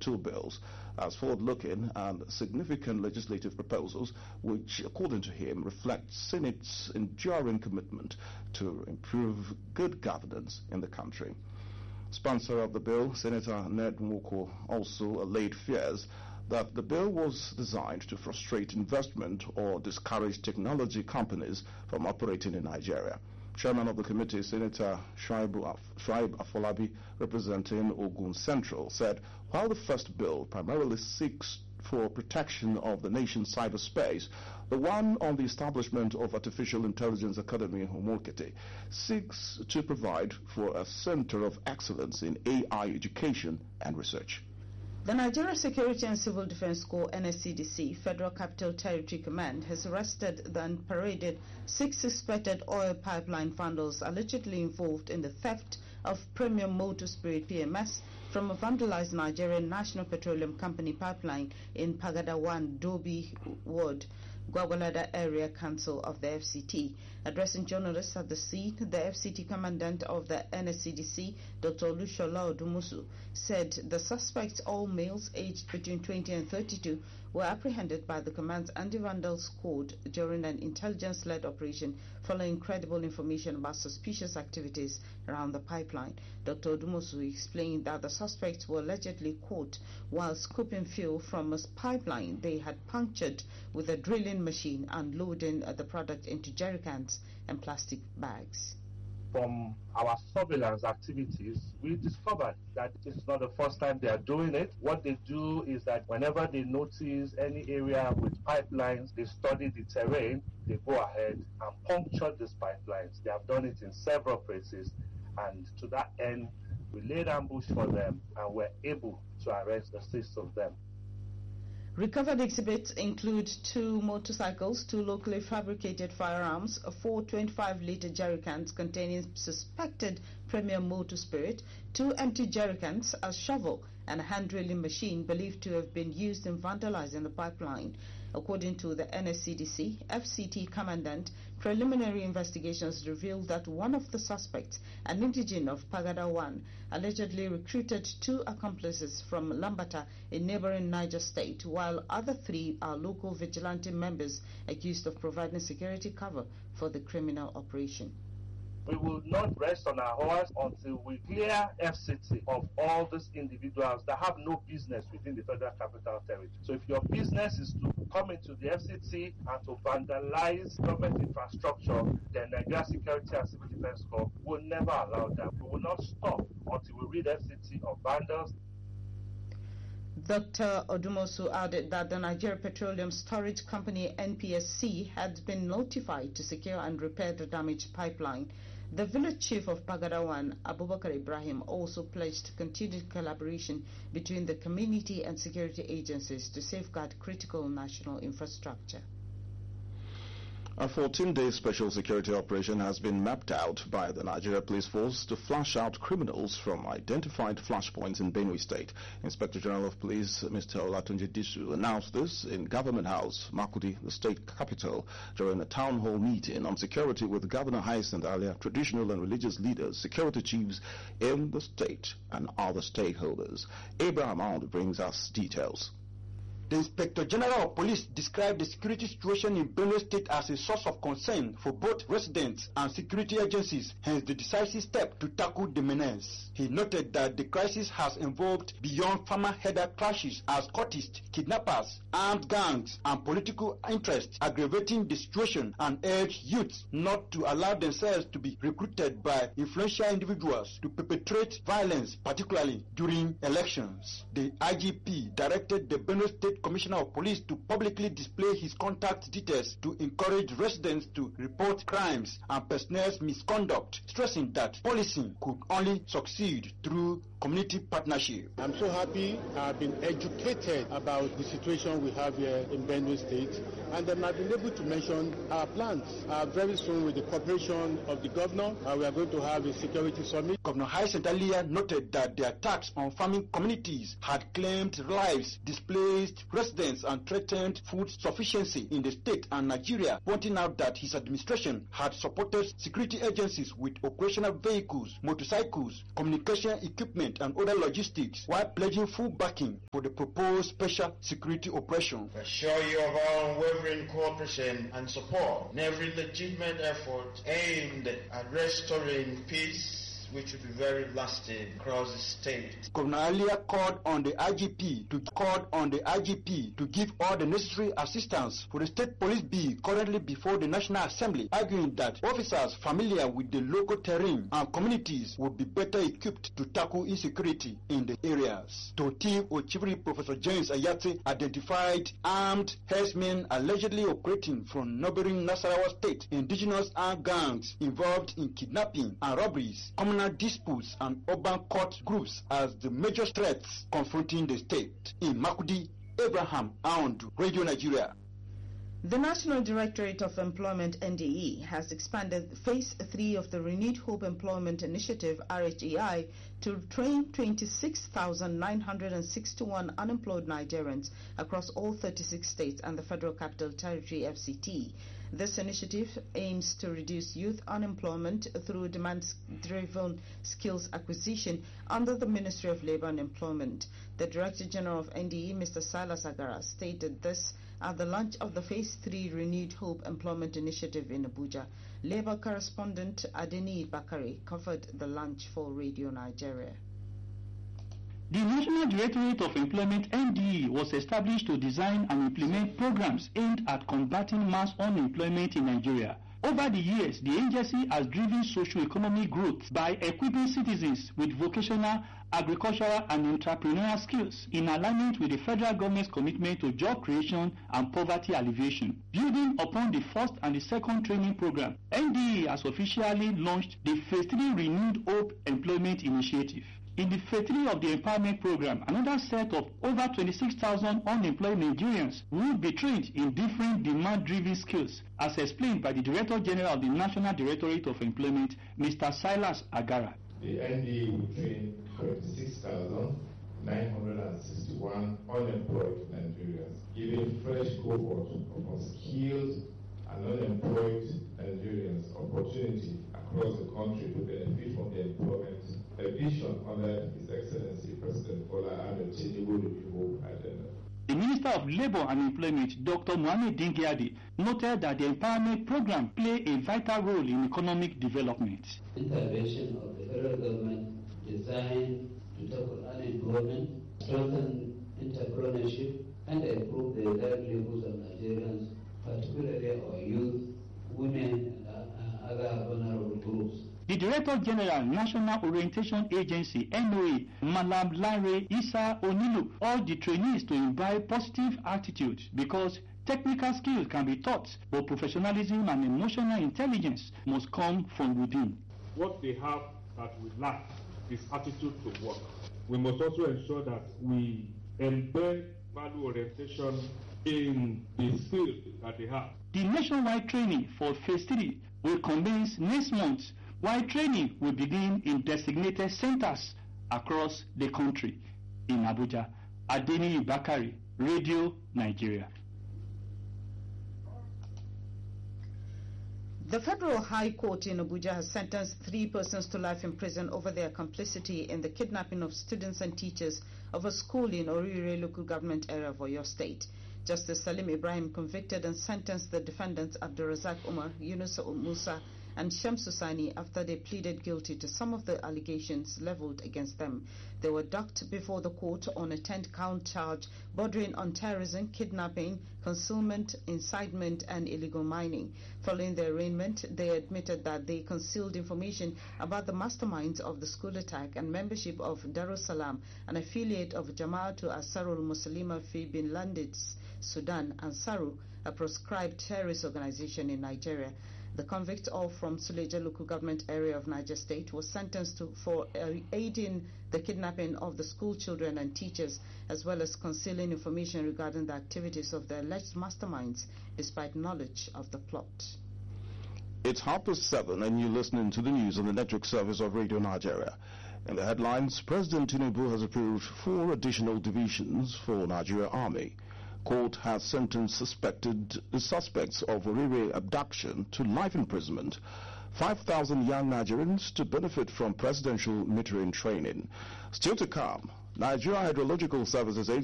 two bills as forward-looking and significant legislative proposals which, according to him, reflect Senate's enduring commitment to improve good governance in the country. Sponsor of the bill, Senator Ned Nwoko, also allayed fears that the bill was designed to frustrate investment or discourage technology companies from operating in Nigeria. Chairman of the committee, Senator Shuaib Afolabi, representing Ogun Central, said while the first bill primarily seeks for protection of the nation's cyberspace, the one on the establishment of Artificial Intelligence Academy, Umokete, seeks to provide for a center of excellence in AI education and research. The Nigeria Security and Civil Defense Corps, NSCDC, Federal Capital Territory Command, has arrested and paraded 6 suspected oil pipeline vandals allegedly involved in the theft of Premium Motor Spirit PMS from a vandalized Nigerian National Petroleum Company pipeline in Pagada 1, Dobi Ward, Gwagwalada Area Council of the FCT. Addressing journalists at the scene, the FCT commandant of the NSCDC, Dr. Olushola Odumusu, said the suspects, all males aged between 20 and 32, were apprehended by the command's anti-vandal squad during an intelligence-led operation following credible information about suspicious activities around the pipeline. Dr. Odumusu explained that the suspects were allegedly caught while scooping fuel from a pipeline they had punctured with a drilling machine and loading the product into jerry cans and plastic bags. From our surveillance activities, we discovered that this is not the first time they are doing it. What they do is that whenever they notice any area with pipelines, they study the terrain, they go ahead and puncture these pipelines. They have done it in several places, and to that end, we laid ambush for them and were able to arrest the 6 of them. Recovered exhibits include 2 motorcycles, 2 locally fabricated firearms, 4 25-liter jerry cans containing suspected Premium Motor Spirit, 2 empty jerry cans, a shovel, and a hand-drilling machine believed to have been used in vandalizing the pipeline. According to the NSCDC FCT commandant, preliminary investigations revealed that one of the suspects, an indigene of Pagada 1, allegedly recruited 2 accomplices from Lambata in neighboring Niger State, while other 3 are local vigilante members accused of providing security cover for the criminal operation. We will not rest on our horse until we clear FCT of all these individuals that have no business within the Federal Capital Territory. So if your business is to come into the FCT and to vandalize government infrastructure, then Nigeria Security and Civil Defense Corps will never allow that. We will not stop until we rid FCT of vandals. Dr. Odumusu added that the Nigeria Petroleum Storage Company NPSC had been notified to secure and repair the damaged pipeline. The village chief of Pagada 1, Abubakar Ibrahim, also pledged continued collaboration between the community and security agencies to safeguard critical national infrastructure. A 14-day special security operation has been mapped out by the Nigeria Police Force to flush out criminals from identified flashpoints in Benue State. Inspector General of Police Mr. Olatunji Disu announced this in Government House, Makurdi, the state capital, during a town hall meeting on security with Governor Hyacinth Alia, traditional and religious leaders, security chiefs in the state, and other stakeholders. Abraham Ahmed brings us details. The Inspector General of Police described the security situation in Benue State as a source of concern for both residents and security agencies, hence the decisive step to tackle the menace. He noted that the crisis has evolved beyond farmer-header clashes as cultists, kidnappers, armed gangs, and political interests aggravating the situation, and urged youths not to allow themselves to be recruited by influential individuals to perpetrate violence, particularly during elections. The IGP directed the Benue State Commissioner of Police to publicly display his contact details to encourage residents to report crimes and personnel's misconduct, stressing that policing could only succeed through community partnership. I'm so happy I've been educated about the situation we have here in Benue State, and I've been able to mention our plans. Very soon, with the cooperation of the governor, we are going to have a security summit. Governor Hyacinth Alia noted that the attacks on farming communities had claimed lives, displaced residents, and threatened food sufficiency in the state and Nigeria, pointing out that his administration had supported security agencies with operational vehicles, motorcycles, communication equipment, equipment and other logistics while pledging full backing for the proposed special security operation. We assure you of our unwavering cooperation and support in every legitimate effort aimed at restoring peace, which will be very lasting across the state. Governor Alia called on the IGP to give all the necessary assistance for the state police bill currently before the National Assembly, arguing that officers familiar with the local terrain and communities would be better equipped to tackle insecurity in the areas. Toti Ochivri Professor James Ayate identified armed herdsmen allegedly operating from neighboring Nasarawa state, indigenous armed gangs involved in kidnapping and robberies, communal disputes and urban court groups as the major threats confronting the state. In Makudi, Abraham Aundu, Radio Nigeria. The National Directorate of Employment (NDE) has expanded Phase 3 of the Renewed Hope Employment Initiative (RHEI) to train 26,961 unemployed Nigerians across all 36 states and the Federal Capital Territory (FCT). This initiative aims to reduce youth unemployment through demand-driven skills acquisition under the Ministry of Labour and Employment. The Director General of NDE, Mr. Silas Agara, stated this at the launch of the Phase 3 Renewed Hope Employment Initiative in Abuja. Labour correspondent Adeni Bakari covered the launch for Radio Nigeria. The National Directorate of Employment (NDE) was established to design and implement programs aimed at combating mass unemployment in Nigeria. Over the years, the agency has driven socio-economic growth by equipping citizens with vocational, agricultural and entrepreneurial skills in alignment with the federal government's commitment to job creation and poverty alleviation. Building upon the first and the second training program, NDE has officially launched the Phase 3 Renewed Hope Employment Initiative. In the Phase 3 of the empowerment program, another set of over 26,000 unemployed Nigerians will be trained in different demand-driven skills, as explained by the Director General of the National Directorate of Employment, Mr. Silas Agara. The NDE will train 26,961 unemployed Nigerians, giving fresh cohort of unskilled and unemployed Nigerians opportunity across the country to benefit from the employment vision under His Excellency President Bola Ahmed Tinubu agenda. The Minister of Labour and Employment, Dr. Mohammed Dingyadi, noted that the empowerment program play a vital role in economic development. Intervention of the federal government designed to tackle unemployment, strengthen entrepreneurship, and improve the livelihoods of Nigerians, particularly our youth, women, and other vulnerable groups. The Director General, National Orientation Agency (NOA), Malam Lare Isa Onilu, urged the trainees to imbibe positive attitudes because technical skills can be taught, but professionalism and emotional intelligence must come from within. What they have that we lack is attitude to work. We must also ensure that we embed value orientation in the skills that they have. The nationwide training for Phase 3 will commence next month, while training will begin in designated centers across the country. In Abuja, Adeni Bakari, Radio Nigeria. The Federal High Court in Abuja has sentenced 3 persons to life in prison over their complicity in the kidnapping of students and teachers of a school in Orire local government area of Oyo State. Justice Salim Ibrahim convicted and sentenced the defendants Abdulrazak Umar, Yunus Musa, and Shamsu Sani after they pleaded guilty to some of the allegations leveled against them. They were docked before the court on a 10-count charge bordering on terrorism, kidnapping, concealment, incitement, and illegal mining. Following the arraignment, they admitted that they concealed information about the masterminds of the school attack and membership of Darussalam, an affiliate of Jama'atu Ansarul Muslima fi bin Landis, Sudan, and Saru, a proscribed terrorist organization in Nigeria. The convict, all from Suleja local government area of Niger State, was sentenced for aiding the kidnapping of the school children and teachers, as well as concealing information regarding the activities of the alleged masterminds, despite knowledge of the plot. It's 7:30 and you're listening to the news on the network service of Radio Nigeria. In the headlines, President Tinubu has approved 4 additional divisions for Nigeria Army. Court has sentenced suspects of Orire abduction to life imprisonment. 5,000 young Nigerians to benefit from presidential metering training. Still to come, Nigeria Hydrological Services Agency